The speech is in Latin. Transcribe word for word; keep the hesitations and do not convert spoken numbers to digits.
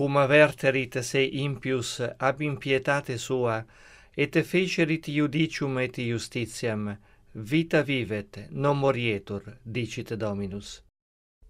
cum averterit se impius ab impietate sua, et fecerit iudicium et justitiam, vita vivet, non morietur, dicit Dominus.